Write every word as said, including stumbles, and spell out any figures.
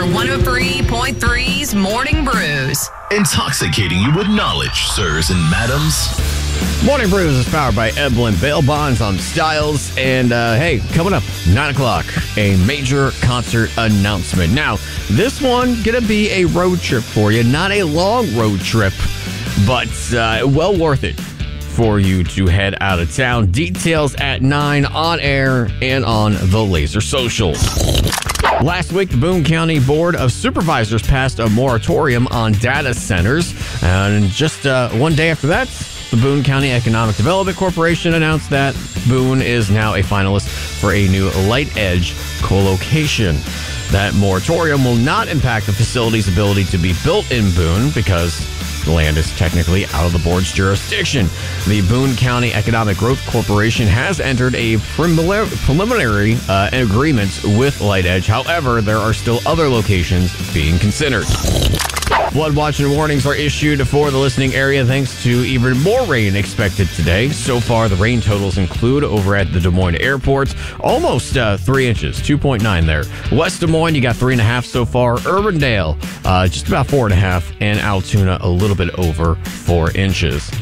for one oh three point three's Morning Brews. Intoxicating you with knowledge, sirs and madams. Morning Brews is powered by Eblin Bail Bonds on Styles. And, uh, hey, coming up, nine o'clock, a major concert announcement. Now, this one going to be a road trip for you. Not a long road trip, but uh, well worth it for you to head out of town. Details at nine on air and on the Laser Social. Last week, the Boone County Board of Supervisors passed a moratorium on data centers. And just uh, one day after that, the Boone County Economic Development Corporation announced that Boone is now a finalist for a new Light Edge co-location. That moratorium will not impact the facility's ability to be built in Boone because the land is technically out of the board's jurisdiction. The Boone County Economic Growth Corporation has entered a preliminary uh, agreement with Light Edge. However, there are still other locations being considered. Flood watch and warnings are issued for the listening area thanks to even more rain expected today. So far, the rain totals include over at the Des Moines Airport, almost uh, three inches, two point nine there. West Des Moines, you got three and a half so far. Urbandale, uh, just about four and a half. And Altoona, a little bit over four inches.